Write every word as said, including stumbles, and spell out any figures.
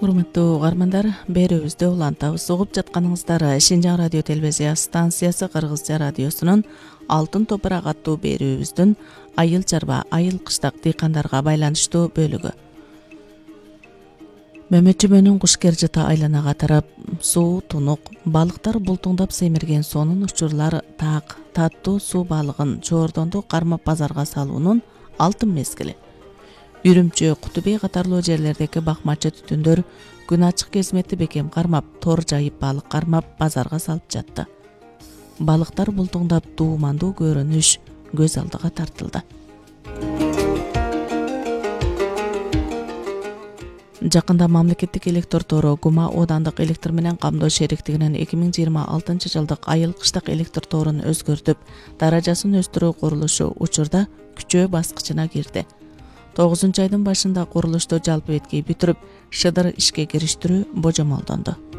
Урматтуу угармандар, берүүбүздө улантабыз. Угуп жатканыңыздар Шинжаң радио телевизия станциясы Кыргызча радиосунун Алтын топурак аттуу берүүбүздүн айыл чарба, айыл кыштак дыйкандарга байланыштуу бөлүгү. Мөмөчүмөнүн куш кержата айланага тарап, суу, тунук, балыктар бултуңдап семирген сонун учурлар таак, таттуу суу балыгын чоордонду кармап базарга салуунун алтын мезгили. Үрүмчү, Кутубей катарлуу жерлердеги бакмачы түтүндөр күн ачык кезметти бекем кармап, тор жайып балык кармап базарга салып жатты. Балыктар бултуңдап дуумандуу көрүнүш көз алдыга тартылды. Жакында мамлекеттик электр тору Гума оодандык электр менен камдоо шериктигинин эки миң жыйырма алтынчы жылдык айыл кыштак электр торун өзгөртүп, даражасын өстүрүү курулушу учурда күчөө баскычына кирди. тогузунчу айдын башында курулушту жалпы беткей бүтүрүп, шыдыр ишке кириштирүү божомолдонду.